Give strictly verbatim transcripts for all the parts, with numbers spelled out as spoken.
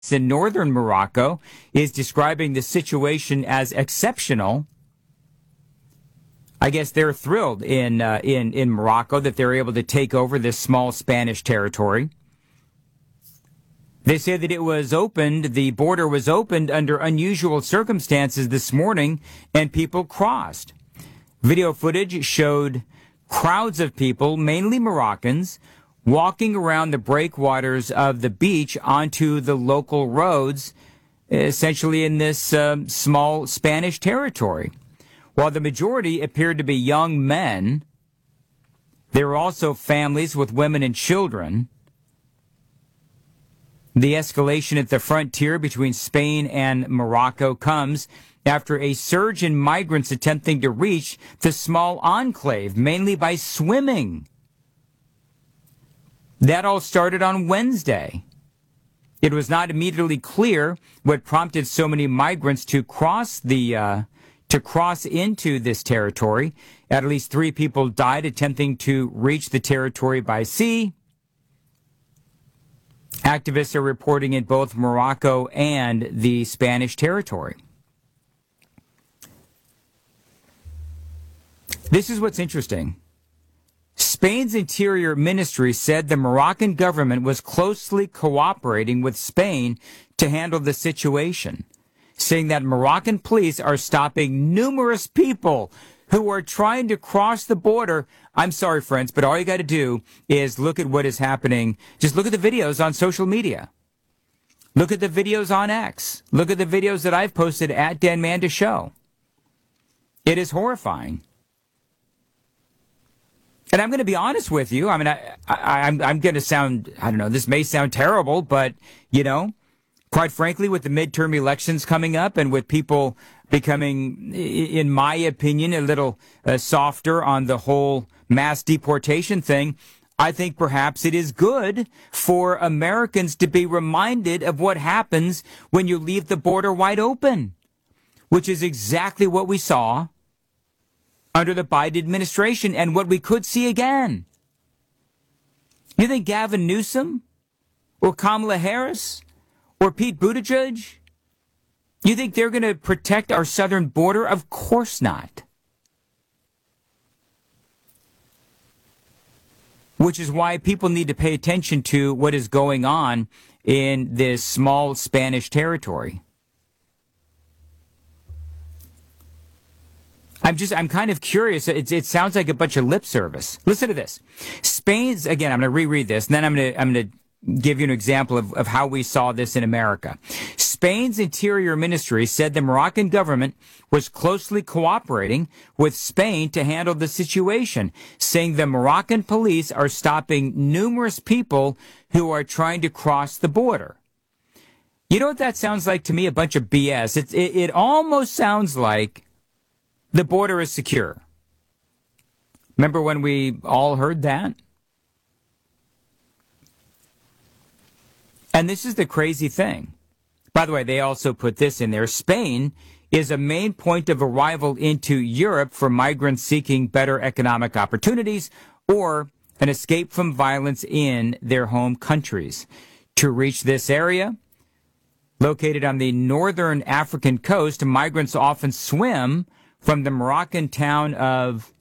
in northern Morocco is describing the situation as exceptional. I guess they're thrilled in uh, in in Morocco that they're able to take over this small Spanish territory. They say that it was opened, the border was opened under unusual circumstances this morning, and people crossed. Video footage showed crowds of people, mainly Moroccans, walking around the breakwaters of the beach onto the local roads, essentially in this uh, small Spanish territory. While the majority appeared to be young men, there were also families with women and children. The escalation at the frontier between Spain and Morocco comes after a surge in migrants attempting to reach the small enclave, mainly by swimming. That all started on Wednesday. It was not immediately clear what prompted so many migrants to cross the uh, to cross into this territory. At least three people died attempting to reach the territory by sea. Activists are reporting in both Morocco and the Spanish territory. This is what's interesting. Spain's Interior Ministry said the Moroccan government was closely cooperating with Spain to handle the situation, saying that Moroccan police are stopping numerous people who are trying to cross the border. I'm sorry, friends, but all you got to do is look at what is happening. Just look at the videos on social media. Look at the videos on X. Look at the videos that I've posted at Dan Manda Show. It is horrifying. And I'm going to be honest with you. I mean, I, I, I'm, I'm going to sound, I don't know, this may sound terrible, but, you know, quite frankly, with the midterm elections coming up and with people becoming, in my opinion, a little uh, softer on the whole mass deportation thing, I think perhaps it is good for Americans to be reminded of what happens when you leave the border wide open, which is exactly what we saw under the Biden administration and what we could see again. You think Gavin Newsom or Kamala Harris or Pete Buttigieg, you think they're going to protect our southern border? Of course not. Which is why people need to pay attention to what is going on in this small Spanish territory. I'm just, I'm kind of curious. It, it sounds like a bunch of lip service. Listen to this. Spain's, again, I'm going to reread this, and then I'm going to, I'm going to give you an example of, of how we saw this in America. Spain's Interior Ministry said the Moroccan government was closely cooperating with Spain to handle the situation, saying the Moroccan police are stopping numerous people who are trying to cross the border. You know what that sounds like to me? A bunch of B S. It, it, it almost sounds like the border is secure. Remember when we all heard that? And this is the crazy thing. By the way, they also put this in there. Spain is a main point of arrival into Europe for migrants seeking better economic opportunities or an escape from violence in their home countries. To reach this area, located on the northern African coast, migrants often swim from the Moroccan town of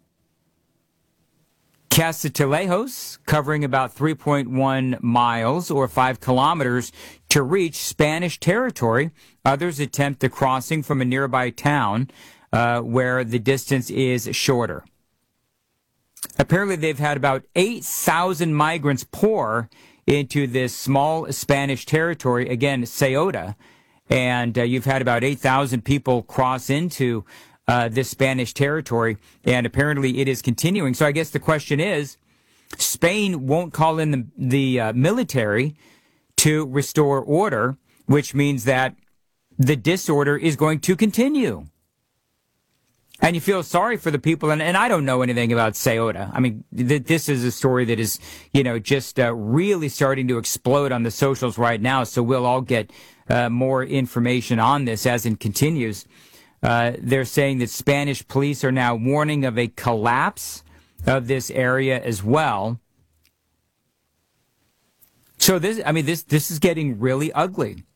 Castellejos, covering about three point one miles or five kilometers to reach Spanish territory. Others attempt the crossing from a nearby town uh, where the distance is shorter. Apparently, they've had about eight thousand migrants pour into this small Spanish territory, again, Ceuta, and uh, you've had about eight thousand people cross into Uh, this Spanish territory, and apparently it is continuing. So I guess the question is, Spain won't call in the, the uh, military to restore order, which means that the disorder is going to continue. And you feel sorry for the people, and, and I don't know anything about Ceuta. I mean, th- this is a story that is, you know, just uh, really starting to explode on the socials right now, so we'll all get uh, more information on this as it continues. Uh, they're saying that Spanish police are now warning of a collapse of this area as well. So this, I mean, this this is getting really ugly.